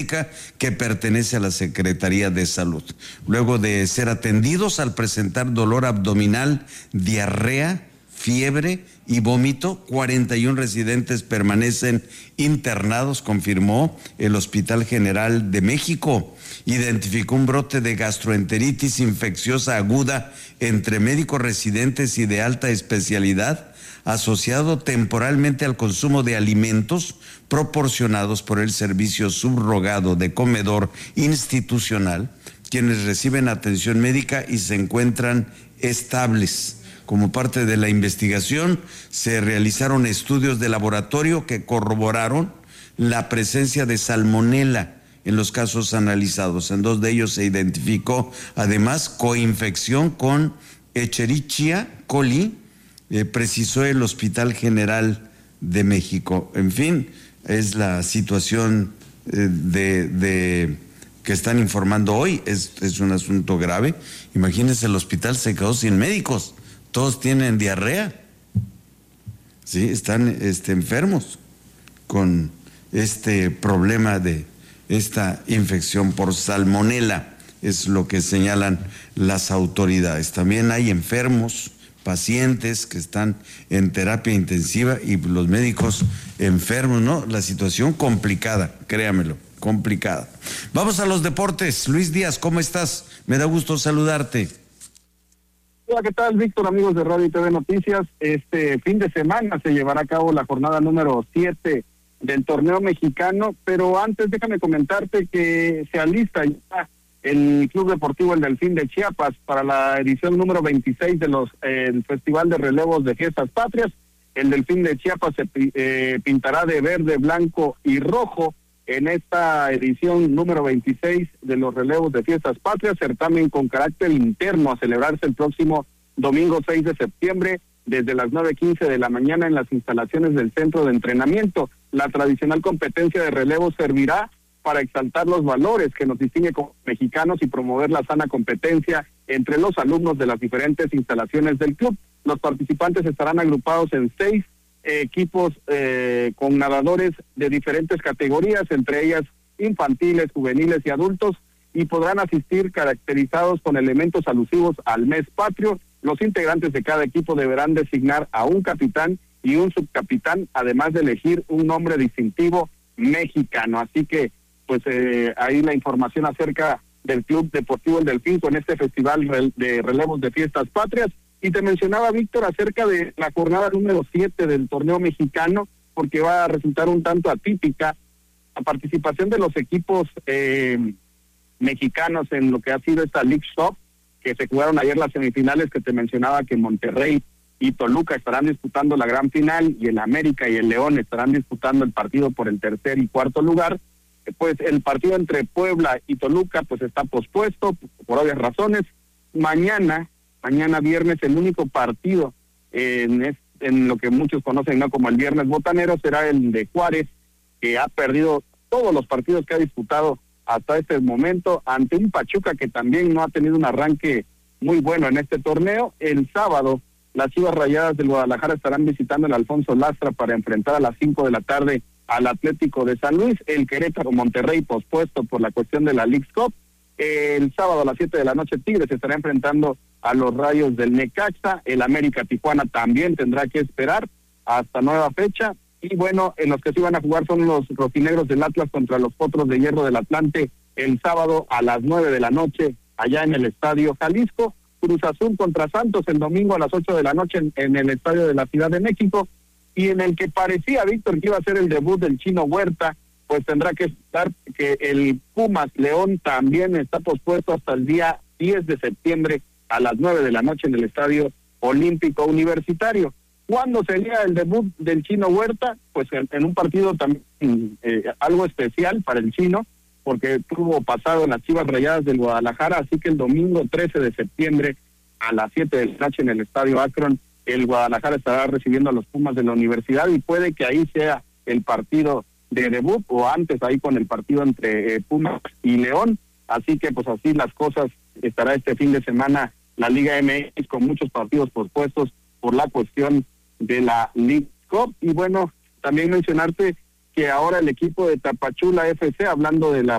que pertenece a la Secretaría de Salud. Luego de ser atendidos al presentar dolor abdominal, diarrea, fiebre y vómito, 41 residentes permanecen internados, confirmó el Hospital General de México. Identificó un brote de gastroenteritis infecciosa aguda entre médicos residentes y de alta especialidad, asociado temporalmente al consumo de alimentos proporcionados por el servicio subrogado de comedor institucional, quienes reciben atención médica y se encuentran estables. Como parte de la investigación, se realizaron estudios de laboratorio que corroboraron la presencia de salmonela en los casos analizados. En 2 de ellos se identificó además coinfección con Escherichia coli, precisó el Hospital General de México. En fin, es la situación que están informando hoy. Es un asunto grave. Imagínense, el hospital se quedó sin médicos. Todos tienen diarrea. Sí, están enfermos con este problema de esta infección por salmonela. Es lo que señalan las autoridades. También hay enfermos, pacientes que están en terapia intensiva y los médicos enfermos, ¿no? La situación complicada, créamelo, complicada. Vamos a los deportes. Luis Díaz, ¿cómo estás? Me da gusto saludarte. Hola, ¿qué tal, Víctor? Amigos de Radio y TV Noticias, este fin de semana se llevará a cabo la jornada número 7 del torneo mexicano, pero antes déjame comentarte que se alista ya el Club Deportivo El Delfín de Chiapas para la edición número 26 de el Festival de Relevos de Fiestas Patrias. El Delfín de Chiapas se pintará de verde, blanco y rojo en esta edición número 26 de los Relevos de Fiestas Patrias, certamen con carácter interno a celebrarse el próximo domingo 6 de septiembre desde las 9:15 de la mañana en las instalaciones del centro de entrenamiento. La tradicional competencia de relevos servirá para exaltar los valores que nos distingue como mexicanos y promover la sana competencia entre los alumnos de las diferentes instalaciones del club. Los participantes estarán agrupados en 6 equipos con nadadores de diferentes categorías, entre ellas infantiles, juveniles y adultos, y podrán asistir caracterizados con elementos alusivos al mes patrio. Los integrantes de cada equipo deberán designar a un capitán y un subcapitán, además de elegir un nombre distintivo mexicano. Así que pues ahí la información acerca del Club Deportivo El Delfín con este festival de relevos de Fiestas Patrias. Y te mencionaba, Víctor, acerca de la jornada número 7 del torneo mexicano, porque va a resultar un tanto atípica la participación de los equipos mexicanos en lo que ha sido esta League Cup, que se jugaron ayer las semifinales, que te mencionaba que Monterrey y Toluca estarán disputando la gran final, y el América y el León estarán disputando el partido por el 3er y 4º lugar. Pues el partido entre Puebla y Toluca pues está pospuesto por obvias razones. Mañana viernes, el único partido en lo que muchos conocen, ¿no?, como el viernes botanero, será el de Juárez, que ha perdido todos los partidos que ha disputado hasta este momento ante un Pachuca que también no ha tenido un arranque muy bueno en este torneo. El sábado las Chivas Rayadas del Guadalajara estarán visitando el Alfonso Lastras para enfrentar a las 5 de la tarde al Atlético de San Luis. El Querétaro Monterrey pospuesto por la cuestión de la Leagues Cup. El sábado a las 7 de la noche Tigres se estará enfrentando a los Rayos del Necaxa. El América Tijuana también tendrá que esperar hasta nueva fecha. Y bueno, en los que sí van a jugar son los rojinegros del Atlas contra los Potros de Hierro del Atlante el sábado a las 9 de la noche allá en el Estadio Jalisco. Cruz Azul contra Santos el domingo a las 8 de la noche en el Estadio de la Ciudad de México. Y en el que parecía, Víctor, que iba a ser el debut del Chino Huerta, pues tendrá que estar que el Pumas León también está pospuesto hasta el día 10 de septiembre a las 9 de la noche en el Estadio Olímpico Universitario. ¿Cuándo sería el debut del Chino Huerta? Pues en un partido también algo especial para el Chino, porque tuvo pasado en las Chivas Rayadas del Guadalajara, así que el domingo 13 de septiembre a las 7 de la noche en el Estadio Akron, el Guadalajara estará recibiendo a los Pumas de la Universidad, y puede que ahí sea el partido de debut, o antes ahí con el partido entre Pumas y León. Así que pues así las cosas. Estará este fin de semana la Liga MX con muchos partidos pospuestos por la cuestión de la League Cup. Y bueno, también mencionarte que ahora el equipo de Tapachula FC, hablando de la